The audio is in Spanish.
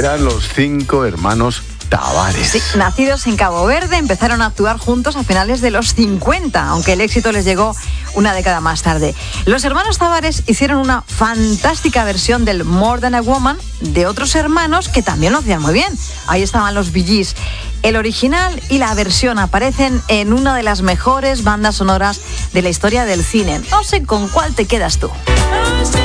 Eran los 5 hermanos Tavares. Sí, nacidos en Cabo Verde, empezaron a actuar juntos a finales de los 50, aunque el éxito les llegó una década más tarde. Los hermanos Tavares hicieron una fantástica versión del More Than a Woman de otros hermanos que también lo hacían muy bien. Ahí estaban los Bee Gees. El original y la versión aparecen en una de las mejores bandas sonoras de la historia del cine. No sé con cuál te quedas tú.